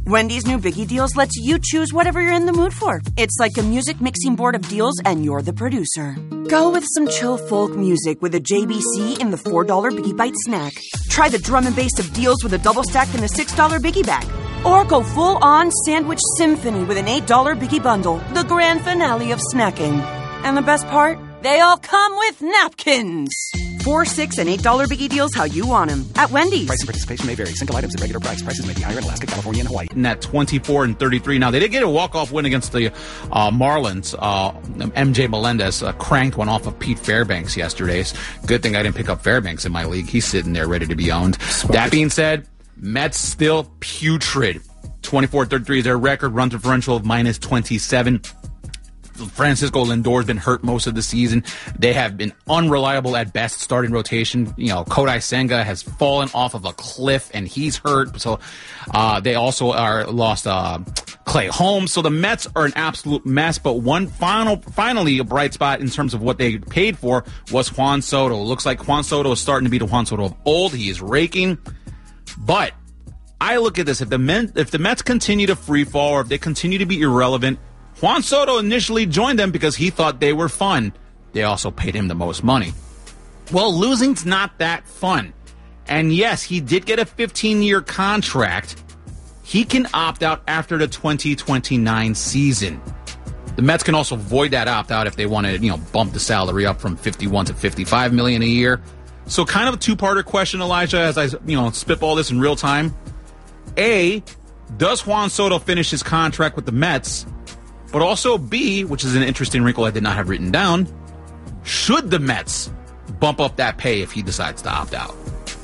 Wendy's new Biggie Deals lets you choose whatever you're in the mood for. It's like a music mixing board of deals, and you're the producer. Go with some chill folk music with a JBC in the $4 Biggie Bite snack. Try the drum and bass of deals with a double stack in the $6 Biggie Bag. Or go full-on sandwich symphony with an $8 Biggie Bundle, the grand finale of snacking. And the best part? They all come with napkins. $4, $6, and $8 Biggie Deals how you want them. At Wendy's. Price and participation may vary. Single items at regular price. Prices may be higher in Alaska, California, and Hawaii. And at 24-33. Now, they did get a walk-off win against the Marlins. MJ Melendez cranked one off of Pete Fairbanks yesterday. Good thing I didn't pick up Fairbanks in my league. He's sitting there ready to be owned. Smart. That being said, Mets still putrid. 24-33 is their record. Run differential of minus 27. Francisco Lindor's been hurt most of the season. They have been unreliable at best starting rotation. Kodai Senga has fallen off of a cliff and he's hurt. So they also lost Clay Holmes. So the Mets are an absolute mess. But finally a bright spot in terms of what they paid for was Juan Soto. Looks like Juan Soto is starting to be the Juan Soto of old. He is raking. But I look at this. If the Mets continue to free fall or if they continue to be irrelevant, Juan Soto initially joined them because he thought they were fun. They also paid him the most money. Well, losing's not that fun. And yes, he did get a 15-year contract. He can opt out after the 2029 season. The Mets can also void that opt-out if they want to, bump the salary up from $51 to $55 million a year. So kind of a two-parter question, Elijah, as I, spitball this in real time. A, does Juan Soto finish his contract with the Mets? But also B, which is an interesting wrinkle I did not have written down, should the Mets bump up that pay if he decides to opt out?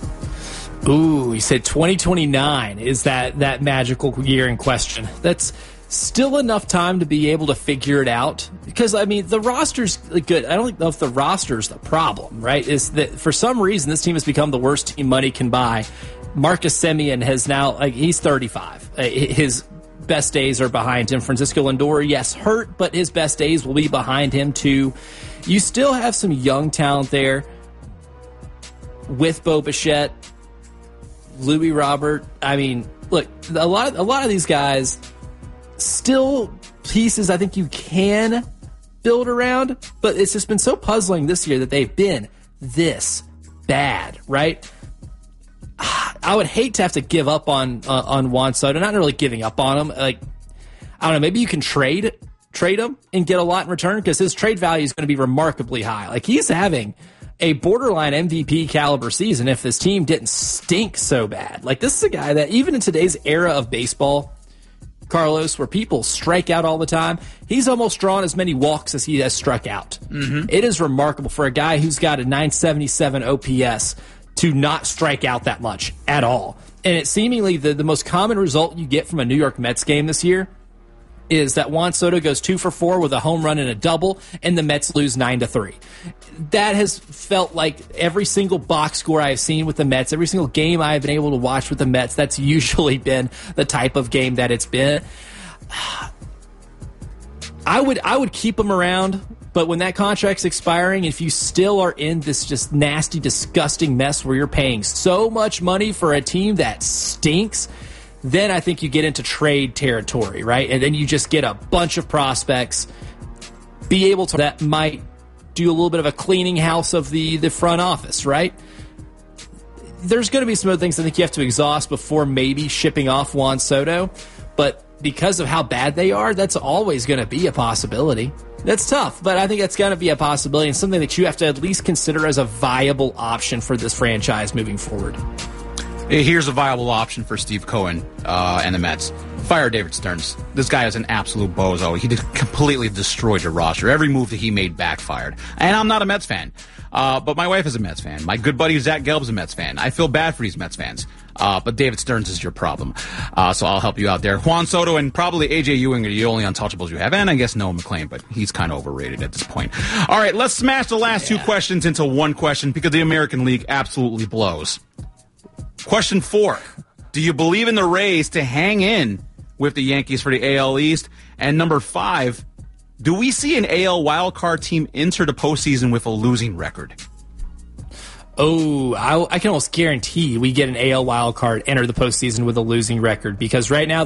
Ooh, you said 2029 is that magical year in question. That's still enough time to be able to figure it out. Because, the roster's good. I don't know if the roster's the problem, right? Is that for some reason this team has become the worst team money can buy. Marcus Semien has now, he's 35. His best days are behind him. Francisco Lindor, yes, hurt, but his best days will be behind him too. You still have some young talent there with Bo Bichette, Louis Robert. Look, a lot of these guys still pieces I think you can build around, but it's just been so puzzling this year that they've been this bad, right? I would hate to have to give up on Juan Soto. Not really giving up on him. I don't know. Maybe you can trade him and get a lot in return because his trade value is going to be remarkably high. He's having a borderline MVP caliber season if this team didn't stink so bad. This is a guy that even in today's era of baseball, Carlos, where people strike out all the time, he's almost drawn as many walks as he has struck out. Mm-hmm. It is remarkable for a guy who's got a 977 OPS to not strike out that much at all. And it's seemingly the most common result you get from a New York Mets game this year is that Juan Soto goes 2 for 4 with a home run and a double, and the Mets lose 9-3. That has felt like every single box score I've seen with the Mets, every single game I've been able to watch with the Mets, that's usually been the type of game that it's been. I would keep him around. But when that contract's expiring, if you still are in this just nasty, disgusting mess where you're paying so much money for a team that stinks, then I think you get into trade territory, right? And then you just get a bunch of prospects, be able to, that might do a little bit of a cleaning house of the front office, right? There's going to be some other things I think you have to exhaust before maybe shipping off Juan Soto. But because of how bad they are, that's always going to be a possibility. That's tough, but I think that's going to be a possibility and something that you have to at least consider as a viable option for this franchise moving forward. Here's a viable option for Steve Cohen and the Mets. Fire David Stearns. This guy is an absolute bozo. He completely destroyed your roster. Every move that he made backfired. And I'm not a Mets fan, but my wife is a Mets fan. My good buddy Zach Gelb's a Mets fan. I feel bad for these Mets fans. But David Stearns is your problem. So I'll help you out there. Juan Soto and probably A.J. Ewing are the only untouchables you have. And I guess Noah McClain, but he's kind of overrated at this point. All right, let's smash the last two questions into one question because the American League absolutely blows. Question 4. Do you believe in the Rays to hang in with the Yankees for the AL East? And number 5, do we see an AL wildcard team enter the postseason with a losing record? Oh, I can almost guarantee we get an AL wildcard enter the postseason with a losing record because right now